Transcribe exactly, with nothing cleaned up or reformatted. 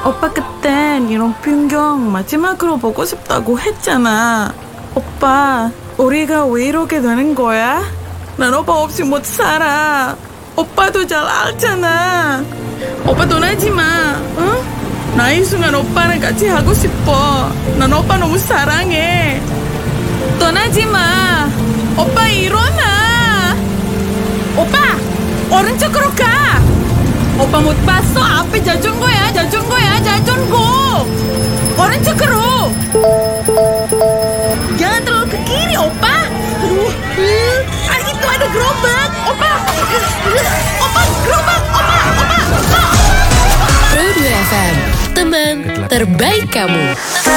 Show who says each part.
Speaker 1: 오빠 그땐 이런 풍경 마지막으로 보고 싶다고 했잖아. 오빠, 우리가 왜 이렇게 되는 거야? 난 오빠 없이 못 살아. 오빠도 잘 알잖아. 오빠 떠나지 마, 응? 나 이 순간 오빠랑 같이 하고 싶어. 난 오빠 너무 사랑해. 떠나지 마. 오빠 일어나. 오빠, 오른쪽으로 가. 오빠 못 봤어? 앞에 자전거야, 자전거야, 자전거. 오른쪽으로. Jangan terlalu ke kiri, opa. Ah, itu ada gerobak, opa. Opa, gerobak, opa, opa, opa.
Speaker 2: Pro dua F M, teman terbaik kamu.